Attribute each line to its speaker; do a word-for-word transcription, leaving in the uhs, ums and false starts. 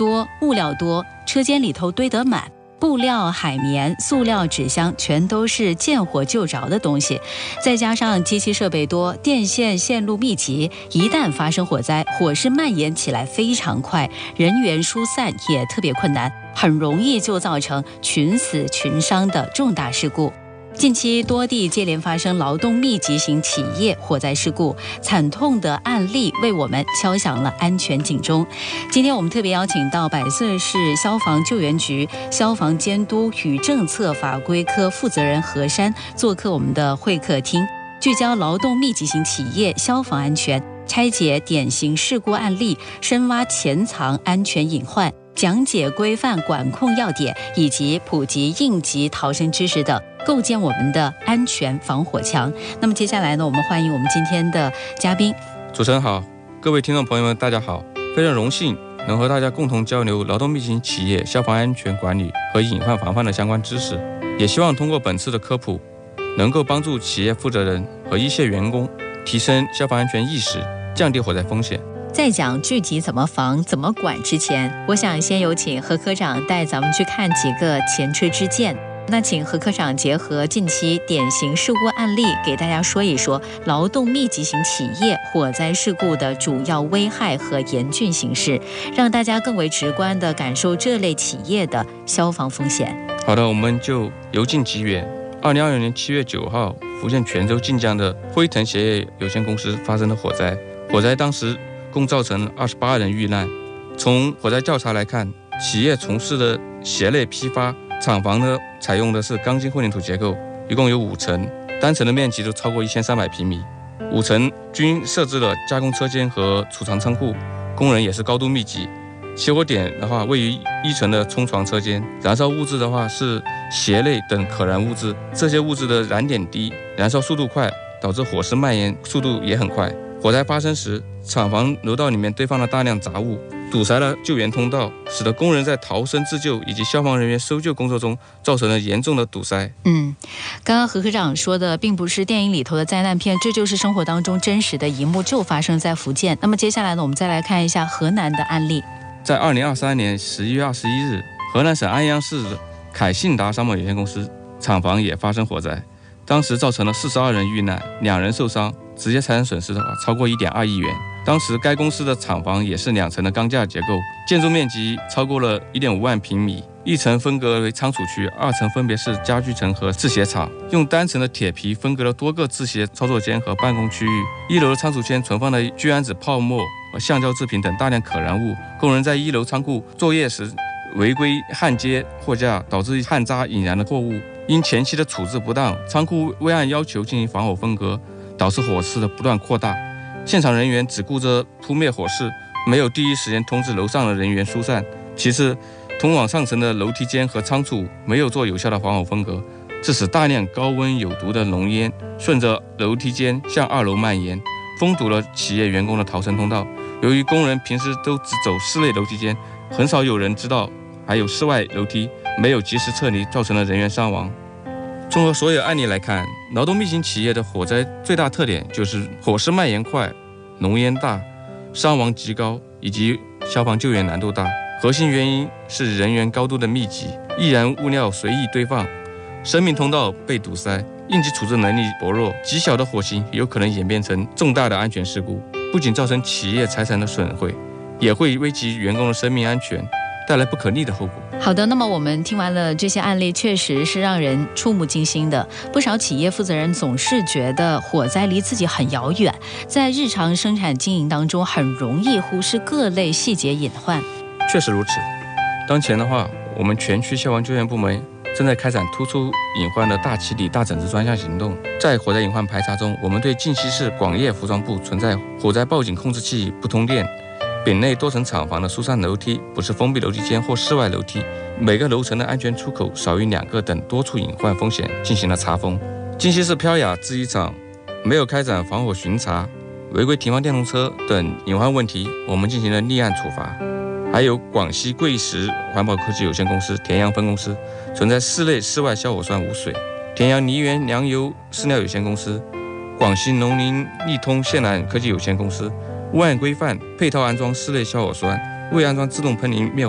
Speaker 1: 多，物料多，车间里头堆得满，布料、海绵、塑料、纸箱全都是见火就着的东西，再加上机器设备多，电线线路密集，一旦发生火灾，火势蔓延起来非常快，人员疏散也特别困难，很容易就造成群死群伤的重大事故。近期多地接连发生劳动密集型企业火灾事故，惨痛的案例为我们敲响了安全警钟。今天我们特别邀请到百岁市消防救援局消防监督与政策法规科负责人何山做客我们的会客厅，聚焦劳动密集型企业消防安全，拆解典型事故案例，深挖潜藏安全隐患，讲解规范管控要点，以及普及应急逃生知识等，构建我们的安全防火墙。那么接下来呢，我们欢迎我们今天的嘉宾。
Speaker 2: 主持人好，各位听众朋友们大家好，非常荣幸能和大家共同交流劳动密集型企业消防安全管理和隐患防范的相关知识，也希望通过本次的科普能够帮助企业负责人和一线员工提升消防安全意识，降低火灾风险。
Speaker 1: 在讲具体怎么防怎么管之前，我想先有请何科长带咱们去看几个前车之鉴。那请何科长结合近期典型事故案例，给大家说一说劳动密集型企业火灾事故的主要危害和严峻形势，让大家更为直观地感受这类企业的消防风险。
Speaker 2: 好的，我们就由近及远。二零二零年七月九号，福建泉州晋江的辉腾鞋业有限公司发生了火灾，火灾当时共造成二十八人遇难。从火灾调查来看，企业从事的鞋类批发厂房呢，采用的是钢筋混凝土结构，一共有五层，单层的面积都超过一千三百平米，五层均设置了加工车间和储藏仓库，工人也是高度密集。起火点的话，位于一层的冲床车间，燃烧物质的话是鞋类等可燃物质，这些物质的燃点低，燃烧速度快，导致火势蔓延速度也很快。火灾发生时，厂房楼道里面堆放了大量杂物，堵塞了救援通道，使得工人在逃生自救以及消防人员搜救工作中造成了严重的堵塞。
Speaker 1: 嗯，刚刚何科长说的并不是电影里头的灾难片，这就是生活当中真实的一幕，就发生在福建。那么接下来呢，我们再来看一下河南的案例。
Speaker 2: 在二零二三年十一月二十一日，河南省安阳市凯信达商贸有限公司厂房也发生火灾，当时造成了四十二人遇难，两人受伤，直接财产损失的话超过一点二亿元。当时该公司的厂房也是两层的钢架结构，建筑面积超过了一点五万平米，一层分隔为仓储区，二层分别是家具层和制鞋厂，用单层的铁皮分隔了多个制鞋操作间和办公区域。一楼的仓储间存放了聚氨酯泡沫和橡胶制品等大量可燃物，工人在一楼仓库作业时违规焊接货架，导致焊渣引燃的货物。因前期的处置不当，仓库未按要求进行防火分隔，导致火势的不断扩大。现场人员只顾着扑灭火势，没有第一时间通知楼上的人员疏散。其次，通往上层的楼梯间和仓储没有做有效的防火分隔，致使大量高温有毒的浓烟顺着楼梯间向二楼蔓延，封堵了企业员工的逃生通道。由于工人平时都只走室内楼梯间，很少有人知道还有室外楼梯，没有及时撤离，造成了人员伤亡。综合所有案例来看，劳动密集型企业的火灾最大特点就是火势蔓延快、浓烟大、伤亡极高以及消防救援难度大。核心原因是人员高度的密集，易燃物料随意堆放，生命通道被堵塞，应急处置能力薄弱，极小的火情有可能演变成重大的安全事故，不仅造成企业财产的损毁，也会危及员工的生命安全，带来不可逆的后果。
Speaker 1: 好的，那么我们听完了这些案例，确实是让人触目惊心的。不少企业负责人总是觉得火灾离自己很遥远，在日常生产经营当中很容易忽视各类细节隐患。
Speaker 2: 确实如此，当前的话，我们全区消防救援部门正在开展突出隐患的大起理大整治专项行动。在火灾隐患排查中，我们对晋西市广业服装部存在火灾报警控制器不通电、丙内多层厂房的疏散楼梯不是封闭楼梯间或室外楼梯，每个楼层的安全出口少于两个等多处隐患风险进行了查封。晋西市飘雅制衣厂没有开展防火巡查，违规停放电动车等隐患问题，我们进行了立案处罚。还有广西贵石环保科技有限公司田阳分公司存在室内室外消火栓无水，田阳泥源粮油饲料有限公司、广西农林利通线缆科技有限公司未按规范配套安装室内消火栓，未安装自动喷淋灭火